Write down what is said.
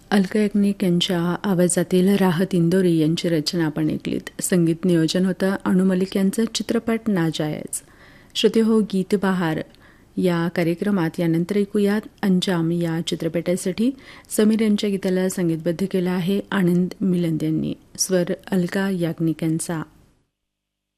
अलका याग्निक यांच्या आवाजातील राहत इंदोरी यांची रचना आपण ऐकलीत. संगीत नियोजन होतं अनु मलिक यांचं. चित्रपट नाजायज. श्रोते हो, गीत बहार या कार्यक्रमात यानंतर ऐकूयात अंजाम या चित्रपटासाठी समीर यांच्या गीताला संगीतबद्ध केलं आहे आनंद मिलंद यांनी. स्वर अलका याग्निक यांचा.